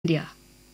India.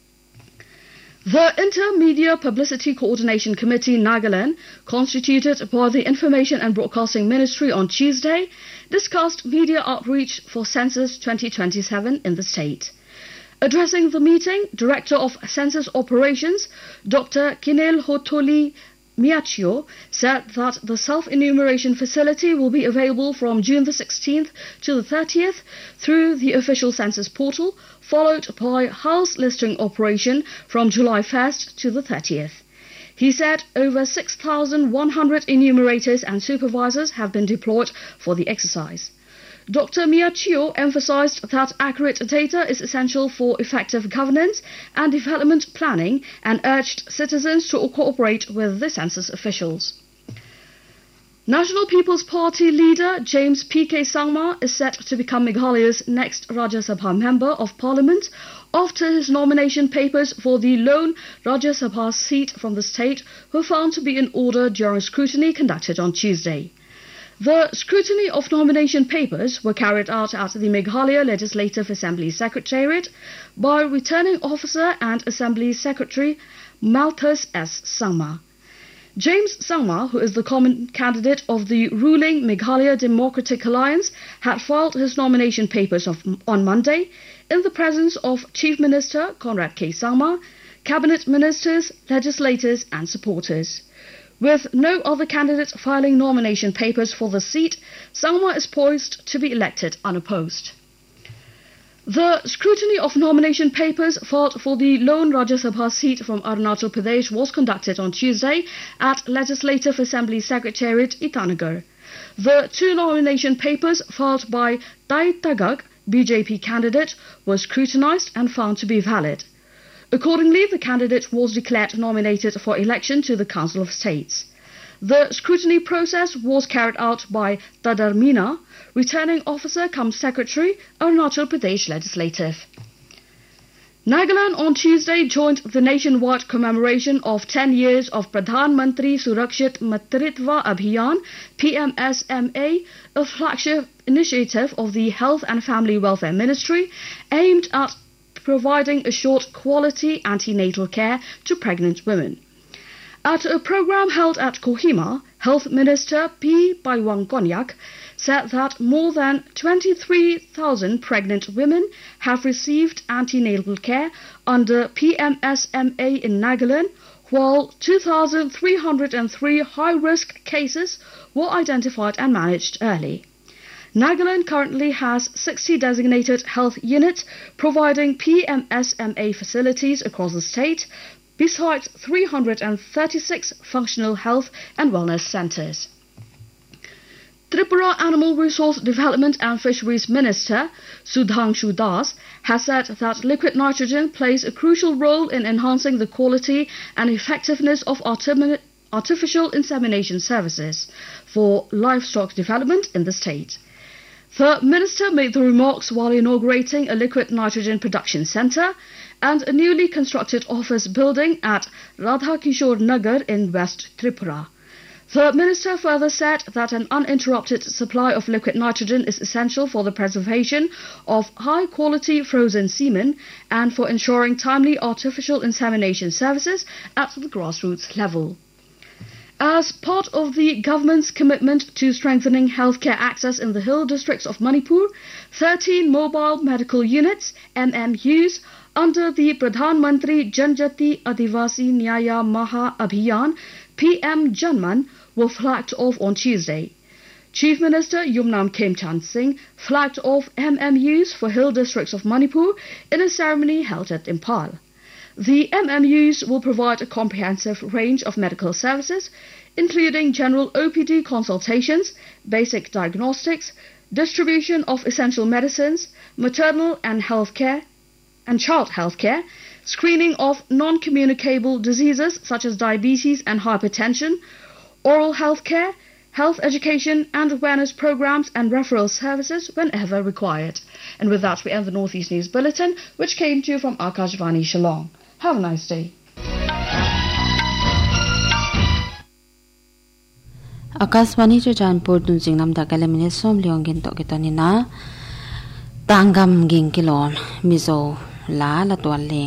The Intermedia Publicity Coordination Committee Nagaland, constituted by the Information and Broadcasting Ministry on Tuesday, discussed media outreach for Census 2027 in the state. Addressing the meeting, Director of Census Operations, Dr. Kinel Hotoli Miachio, said that the self-enumeration facility will be available from June the 16th to the 30th through the official census portal, followed by house listing operation from July 1st to the 30th. He said over 6,100 enumerators and supervisors have been deployed for the exercise. Dr. Miachio emphasized that accurate data is essential for effective governance and development planning and urged citizens to cooperate with the census officials. National People's Party leader James P.K. Sangma is set to become Meghalaya's next Rajya Sabha Member of Parliament after his nomination papers for the lone Rajya Sabha seat from the state were found to be in order during scrutiny conducted on Tuesday. The scrutiny of nomination papers were carried out at the Meghalaya Legislative Assembly Secretariat by Returning Officer and Assembly Secretary Malthus S. Sangma. James Sangma, who is the common candidate of the ruling Meghalaya Democratic Alliance, had filed his nomination papers on Monday in the presence of Chief Minister Conrad K. Sangma, Cabinet Ministers, legislators and supporters. With no other candidate filing nomination papers for the seat, Sangma is poised to be elected unopposed. The scrutiny of nomination papers filed for the lone Rajya Sabha seat from Arunachal Pradesh was conducted on Tuesday at Legislative Assembly Secretariat Itanagar. The two nomination papers filed by Tai Tagak, BJP candidate, were scrutinized and found to be valid. Accordingly, the candidate was declared nominated for election to the Council of States. The scrutiny process was carried out by Tadar Meena, Returning Officer cum Secretary, Arunachal Pradesh Legislative. Nagaland on Tuesday joined the nationwide commemoration of 10 years of Pradhan Mantri Surakshit Matritva Abhiyan, PMSMA, a flagship initiative of the Health and Family Welfare Ministry aimed at providing assured quality antenatal care to pregnant women. At a program held at Kohima, Health Minister P. Baiwang Konyak said that more than 23,000 pregnant women have received antenatal care under PMSMA in Nagaland, while 2,303 high-risk cases were identified and managed early. Nagaland currently has 60 designated health units providing PMSMA facilities across the state, besides 336 functional health and wellness centres. Tripura Animal Resource Development and Fisheries Minister Sudhanshu Das has said that liquid nitrogen plays a crucial role in enhancing the quality and effectiveness of artificial insemination services for livestock development in the state. The minister made the remarks while inaugurating a liquid nitrogen production centre and a newly constructed office building at Radhakishore Nagar in West Tripura. The minister further said that an uninterrupted supply of liquid nitrogen is essential for the preservation of high-quality frozen semen and for ensuring timely artificial insemination services at the grassroots level. As part of the government's commitment to strengthening healthcare access in the hill districts of Manipur, 13 mobile medical units, MMUs, under the Pradhan Mantri Janjati Adivasi Nyaya Maha Abhiyan, PM Janman, were flagged off on Tuesday. Chief Minister Yumnam Khemchand Singh flagged off MMUs for hill districts of Manipur in a ceremony held at Impal. The MMUs will provide a comprehensive range of medical services, including general OPD consultations, basic diagnostics, distribution of essential medicines, maternal and child health care, screening of non-communicable diseases such as diabetes and hypertension, oral health care, health education and awareness programs and referral services whenever required. And with that, we end the Northeast News Bulletin, which came to you from Akashvani Shillong. Have a nice day. Akashvani Janpur Dunjingnam Dakalemine Som Leongin Tokitanina Tangam Ginkilon Mizo la la tuan le